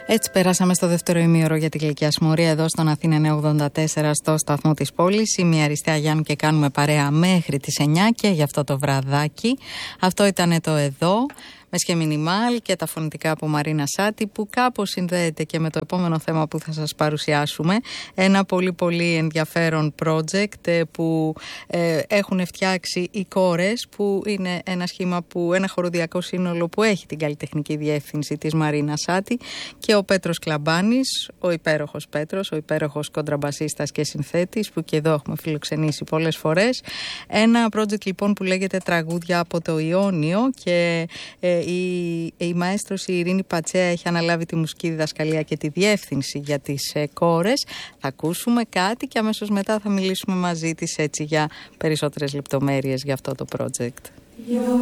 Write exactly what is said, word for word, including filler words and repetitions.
Έτσι περάσαμε στο δεύτερο ημίωρο για τη Γλυκιά Συμμορία εδώ στον Αθήνα εννιακόσια ογδόντα τέσσερα στο σταθμό της πόλης. Είμαι η Αριστεία Γιάννου και κάνουμε παρέα μέχρι τις εννιά και για αυτό το βραδάκι. Αυτό ήταν το εδώ. Με Σχεμινιμάλ και τα φωνητικά από Μαρίνα Σάτη, που κάπως συνδέεται και με το επόμενο θέμα που θα σας παρουσιάσουμε. Ένα πολύ πολύ ενδιαφέρον project που ε, έχουν φτιάξει οι Κόρες, που είναι ένα σχήμα, που, ένα χοροδιακό σύνολο που έχει την καλλιτεχνική διεύθυνση της Μαρίνα Σάτη και ο Πέτρος Κλαμπάνης, ο υπέροχος Πέτρος, ο υπέροχος κοντραμπασίστας και συνθέτης, που και εδώ έχουμε φιλοξενήσει πολλές φορές. Ένα project λοιπόν που λέγεται Τραγούδια από το Ιόνιο και ε, Η, η μαέστρος η Ειρήνη Πατσέα έχει αναλάβει τη μουσική διδασκαλία και τη διεύθυνση για τις ε, Κόρες. Θα ακούσουμε κάτι και αμέσως μετά θα μιλήσουμε μαζί της έτσι για περισσότερες λεπτομέρειες για αυτό το project.